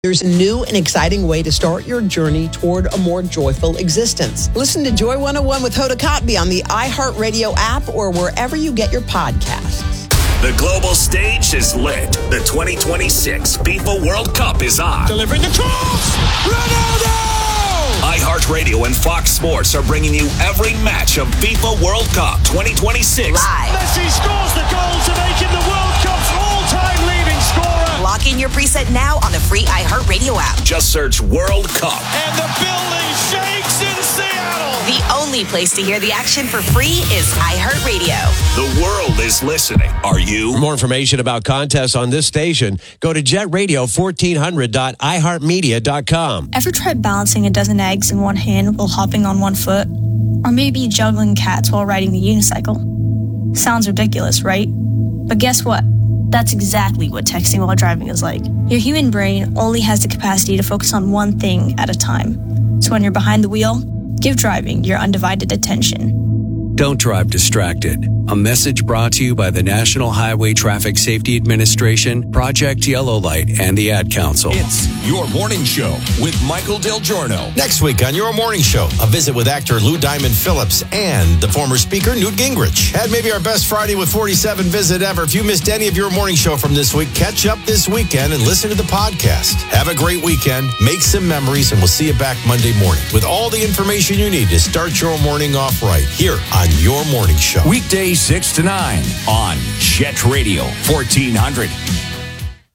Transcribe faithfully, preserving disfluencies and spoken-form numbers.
There's a new and exciting way to start your journey toward a more joyful existence. Listen to Joy one oh one with Hoda Kotb on the iHeartRadio app or wherever you get your podcasts. The global stage is lit. The twenty twenty-six FIFA World Cup is on. Delivering the cross! Ronaldo! iHeartRadio and Fox Sports are bringing you every match of FIFA World Cup twenty twenty-six. Live. Messi scores the goal to make him the World Cup's all-time leading scorer. Lock in your preset now on the free iHeartRadio app. Just search World Cup. And the building shakes in Seattle. The only place to hear the action for free is iHeartRadio. The world is listening. Are you? For more information about contests on this station, go to jet radio fourteen hundred dot i heart media dot com. Ever tried balancing a dozen eggs in one hand while hopping on one foot? Or maybe juggling cats while riding the unicycle? Sounds ridiculous, right? But guess what? That's exactly what texting while driving is like. Your human brain only has the capacity to focus on one thing at a time. So when you're behind the wheel, give driving your undivided attention. Don't drive distracted. A message brought to you by the National Highway Traffic Safety Administration, Project Yellow Light, and the Ad Council. It's Your Morning Show with Michael Del Giorno. Next week on Your Morning Show, a visit with actor Lou Diamond Phillips and the former speaker Newt Gingrich. Had maybe our best Friday with forty-seven visit ever. If you missed any of Your Morning Show from this week, catch up this weekend and listen to the podcast. Have a great weekend, make some memories, and we'll see you back Monday morning with all the information you need to start your morning off right here on Your Morning Show. Weekdays six to nine on Jet Radio fourteen hundred.